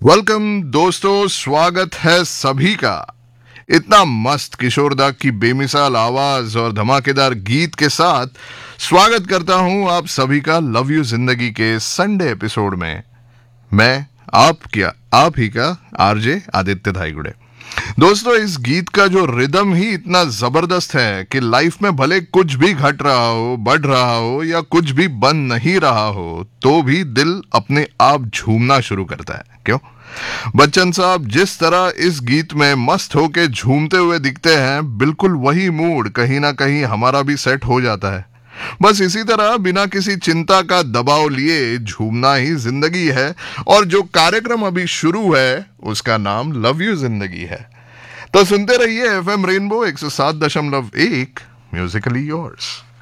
Welcome दोस्तों, स्वागत है सभी का। इतना मस्त किशोरदा की बेमिसाल आवाज और धमाकेदार गीत के साथ स्वागत करता हूं आप सभी का लव यू जिंदगी के संडे एपिसोड में। मैं आप ही का आरजे आदित्य धाईगुड़े। दोस्तों, इस गीत का जो रिदम ही इतना जबरदस्त है कि लाइफ में भले कुछ भी घट रहा हो, बढ़ रहा हो या कुछ भी बन नहीं रहा हो, तो भी दिल अपने आप झूमना शुरू करता है। क्यों? बच्चन साहब जिस तरह इस गीत में मस्त होके झूमते हुए दिखते हैं, बिल्कुल वही मूड कहीं ना कहीं हमारा भी सेट हो जाता है। बस इसी तरह बिना किसी चिंता का दबाव लिए झूमना ही जिंदगी है। और जो कार्यक्रम अभी शुरू है उसका नाम लव यू जिंदगी है। तो सुनते रहिए एफएम रेनबो 107.1 म्यूजिकली योर्स।